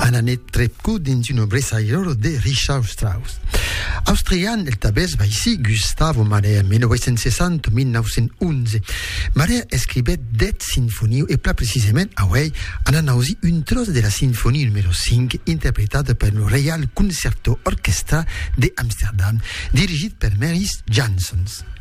Ananet Trepco dins un obressairo de Richard Strauss. Austrian el tabès va ici Gustavo Mahler, 1960-1911. Mahler escrivait 10 sinfonies et plus précisément, en a aussi une trosse de la symphonie numéro 5 interprétée par le Royal Concerto Orchestra de Amsterdam, dirigée par Maurice Janssens.